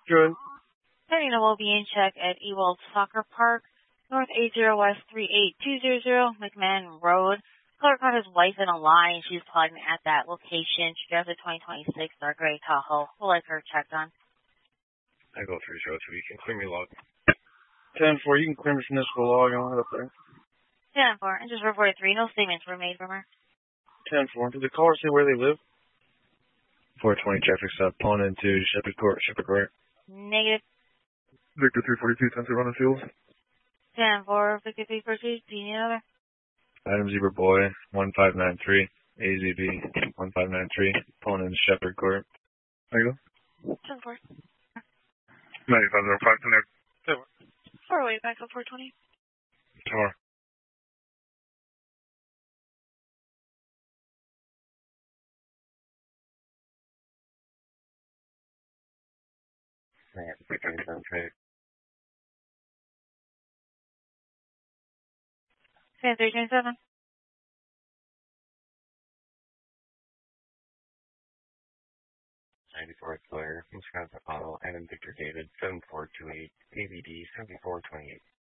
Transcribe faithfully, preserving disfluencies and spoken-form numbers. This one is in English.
Good. Sending a well-being check at Ewald Soccer Park, North eighty West three eight two zero zero, McMahon Road. Caller caught his wife in a lie, and she's plugged at that location. She drives a twenty twenty-six Dark Gray Tahoe. We'll like her checked on. I go three zero two. You can clear me log. ten four, you can clear me municipal log. I'll head up there. ten four, and just report three. No statements were made from her. ten four. Did the caller say where they live? four twenty traffic stop. Pulling into Shepherd Court. Shepherd Court. Negative. Victor three forty-two, ten two, running fields. ten four, Victor three forty-two. Do you need another? Adam Zebra Boy, one five nine three. A Z B, one five nine three. Pulling into Shepherd Court. There you go. ten four. ninety-five zero five, ten there. four way back up four twenty. Tomorrow. I have to pick on trade. ten three twenty-seven. ninety-four Explorer, Wisconsin Apollo, Adam Victor David, seven four two eight, A V D seventy-four twenty-eight.